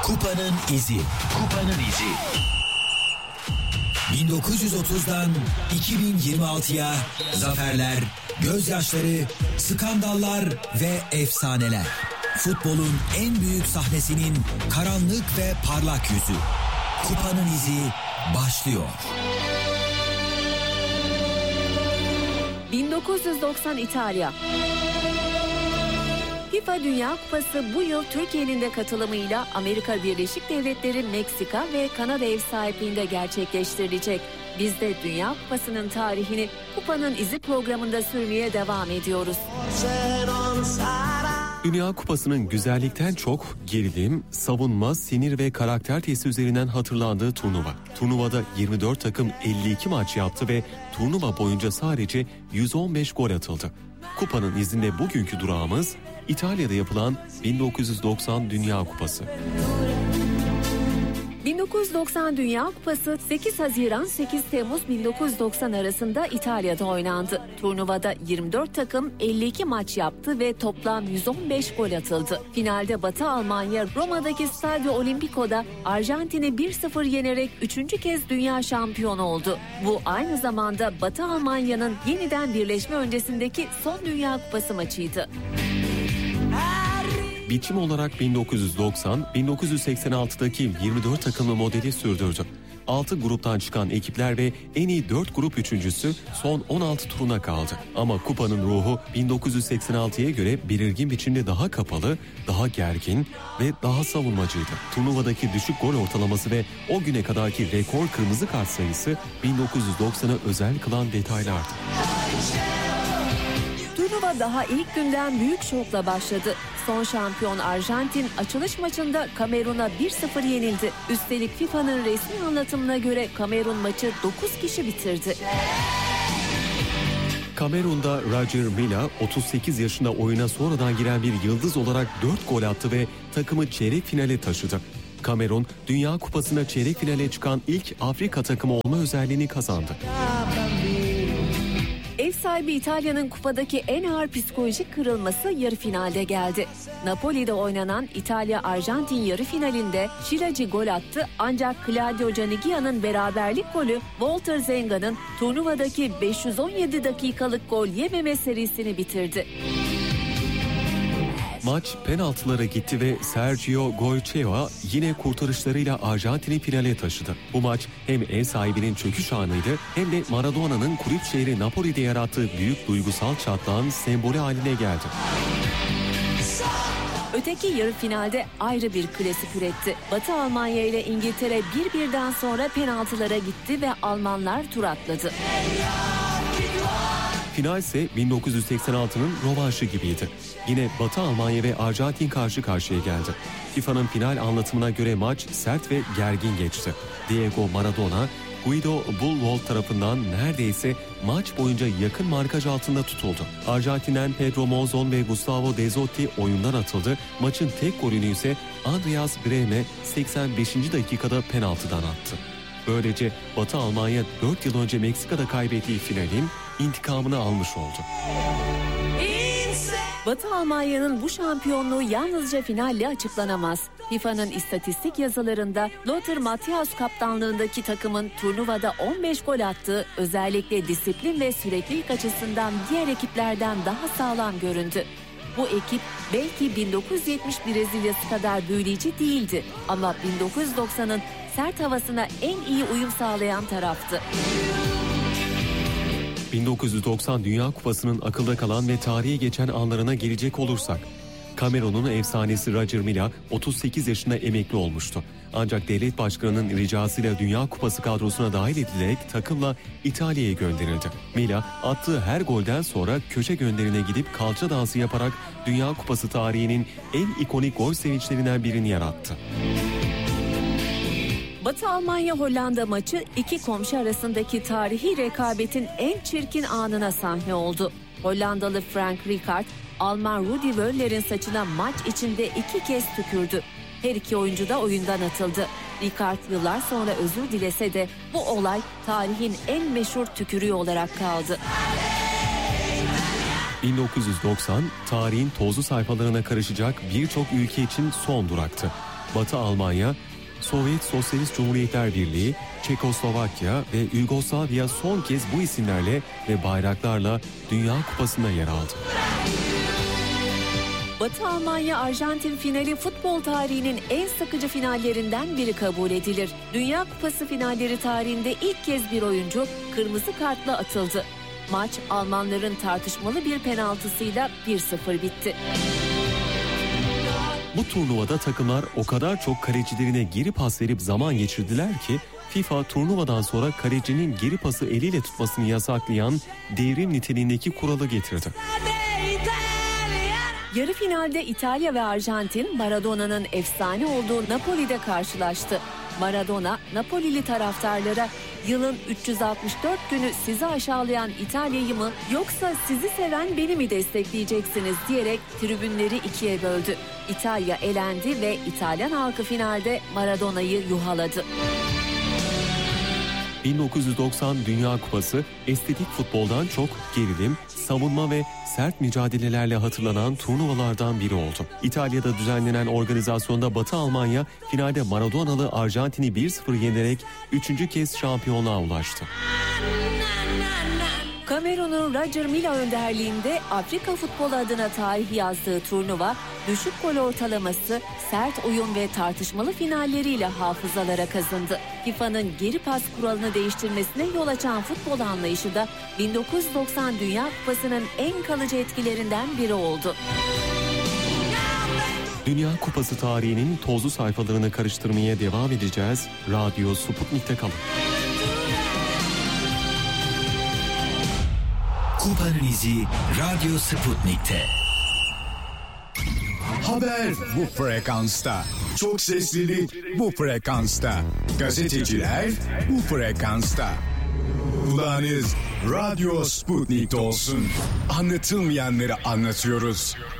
Kupanın izi. Kupanın izi. 1930'dan 2026'ya zaferler, gözyaşları, skandallar ve efsaneler. Futbolun en büyük sahnesinin karanlık ve parlak yüzü. Kupanın izi başlıyor. 1990 İtalya. FIFA Dünya Kupası bu yıl Türkiye'nin de katılımıyla Amerika Birleşik Devletleri, Meksika ve Kanada ev sahipliğinde gerçekleştirilecek. Biz de Dünya Kupası'nın tarihini Kupanın İzi programında sürmeye devam ediyoruz. Dünya Kupası'nın güzellikten çok gerilim, savunma, sinir ve karakter testi üzerinden hatırlandığı turnuva. Turnuvada 24 takım 52 maç yaptı ve turnuva boyunca sadece 115 gol atıldı. Kupanın izinde bugünkü durağımız İtalya'da yapılan 1990 Dünya Kupası. 1990 Dünya Kupası 8 Haziran 8 Temmuz 1990 arasında İtalya'da oynandı. Turnuvada 24 takım 52 maç yaptı ve toplam 115 gol atıldı. Finalde Batı Almanya Roma'daki Stadio Olimpico'da Arjantin'i 1-0 yenerek 3. kez dünya şampiyonu oldu. Bu aynı zamanda Batı Almanya'nın yeniden birleşme öncesindeki son Dünya Kupası maçıydı. Biçim olarak 1990-1986'daki 24 takımlı modeli sürdürdü. 6 gruptan çıkan ekipler ve en iyi 4 grup üçüncüsü son 16 turuna kaldı. Ama kupanın ruhu 1986'ya göre belirgin biçimde daha kapalı, daha gergin ve daha savunmacıydı. Turnuvadaki düşük gol ortalaması ve o güne kadarki rekor kırmızı kart sayısı 1990'ı özel kılan detaylardı. Turnuva daha ilk günden büyük şokla başladı. Son şampiyon Arjantin açılış maçında Kamerun'a 1-0 yenildi. Üstelik FIFA'nın resmi anlatımına göre Kamerun maçı 9 kişi bitirdi. Kamerun'da Roger Milla 38 yaşında oyuna sonradan giren bir yıldız olarak 4 gol attı ve takımı çeyrek finale taşıdı. Kamerun, Dünya Kupası'na çeyrek finale çıkan ilk Afrika takımı olma özelliğini kazandı. Ev sahibi İtalya'nın kupadaki en ağır psikolojik kırılması yarı finalde geldi. Napoli'de oynanan İtalya-Arjantin yarı finalinde Şilacı gol attı ancak Claudio Canighia'nın beraberlik golü Walter Zenga'nın turnuvadaki 517 dakikalık gol yememe serisini bitirdi. Maç penaltılara gitti ve Sergio Goycochea yine kurtarışlarıyla Arjantin'i finale taşıdı. Bu maç hem ev sahibinin çöküş anıydı hem de Maradona'nın kulüp şehri Napoli'de yarattığı büyük duygusal çatlağın sembolü haline geldi. Öteki yarı finalde ayrı bir klasik üretti. Batı Almanya ile İngiltere 1-1'den sonra penaltılara gitti ve Almanlar tur atladı. Final ise 1986'nın rövanşı gibiydi. Yine Batı Almanya ve Arjantin karşı karşıya geldi. FIFA'nın final anlatımına göre maç sert ve gergin geçti. Diego Maradona, Guido Bullwald tarafından neredeyse maç boyunca yakın markaj altında tutuldu. Arjantin'den Pedro Monzon ve Gustavo Dezzotti oyundan atıldı. Maçın tek golünü ise Andreas Brehme 85. dakikada penaltıdan attı. Böylece Batı Almanya 4 yıl önce Meksika'da kaybettiği finalin intikamını almış oldu. Batı Almanya'nın bu şampiyonluğu yalnızca finalle açıklanamaz. FIFA'nın istatistik yazılarında Lothar Matthäus kaptanlığındaki takımın turnuvada 15 gol attığı, özellikle disiplin ve süreklilik açısından diğer ekiplerden daha sağlam göründü. Bu ekip belki 1970 Brezilya'sı kadar büyüleyici değildi ama 1990'ın sert havasına en iyi uyum sağlayan taraftı. 1990 Dünya Kupası'nın akılda kalan ve tarihe geçen anlarına gelecek olursak, Kamerun'un efsanesi Roger Milla 38 yaşında emekli olmuştu. Ancak devlet başkanının ricasıyla Dünya Kupası kadrosuna dahil edilerek takımla İtalya'ya gönderildi. Milla attığı her golden sonra köşe gönderine gidip kalça dansı yaparak Dünya Kupası tarihinin en ikonik gol sevinçlerinden birini yarattı. Batı Almanya-Hollanda maçı iki komşu arasındaki tarihi rekabetin en çirkin anına sahne oldu. Hollandalı Frank Rijkaard, Alman Rudi Völler'in saçına maç içinde 2 kez tükürdü. Her iki oyuncu da oyundan atıldı. Rijkaard yıllar sonra özür dilese de bu olay tarihin en meşhur tükürüğü olarak kaldı. 1990 tarihin tozlu sayfalarına karışacak birçok ülke için son duraktı. Batı Almanya, Sovyet Sosyalist Cumhuriyetler Birliği, Çekoslovakya ve Yugoslavya son kez bu isimlerle ve bayraklarla Dünya Kupası'nda yer aldı. Batı Almanya-Arjantin finali futbol tarihinin en sıkıcı finallerinden biri kabul edilir. Dünya Kupası finalleri tarihinde ilk kez bir oyuncu kırmızı kartla atıldı. Maç Almanların tartışmalı bir penaltısıyla 1-0 bitti. Bu turnuvada takımlar o kadar çok kalecilerine geri pas verip zaman geçirdiler ki FIFA turnuvadan sonra kalecinin geri pası eliyle tutmasını yasaklayan devrim niteliğindeki kuralı getirdi. Yarı finalde İtalya ve Arjantin Maradona'nın efsane olduğu Napoli'de karşılaştı. Maradona, Napolili taraftarlara yılın 364 günü sizi aşağılayan İtalya'yı mı yoksa sizi seven beni mi destekleyeceksiniz diyerek tribünleri ikiye böldü. İtalya elendi ve İtalyan halkı finalde Maradona'yı yuhaladı. 1990 Dünya Kupası estetik futboldan çok gerilim, savunma ve sert mücadelelerle hatırlanan turnuvalardan biri oldu. İtalya'da düzenlenen organizasyonda Batı Almanya finalde Maradona'lı Arjantin'i 1-0 yenerek 3. kez şampiyonluğa ulaştı. Kamerun'un Roger Milla önderliğinde Afrika futbolu adına tarih yazdığı turnuva, düşük gol ortalaması, sert oyun ve tartışmalı finalleriyle hafızalara kazındı. FIFA'nın geri pas kuralını değiştirmesine yol açan futbol anlayışı da 1990 Dünya Kupası'nın en kalıcı etkilerinden biri oldu. Dünya Kupası tarihinin tozlu sayfalarını karıştırmaya devam edeceğiz. Radyo Sputnik'te kalın. Kupanın izi Radyo Sputnik'te. Haber bu frekansta. Çok seslilik bu frekansta. Gazeteciler bu frekansta. Kulağınız Radyo Sputnik'te olsun. Anlatılmayanları anlatıyoruz.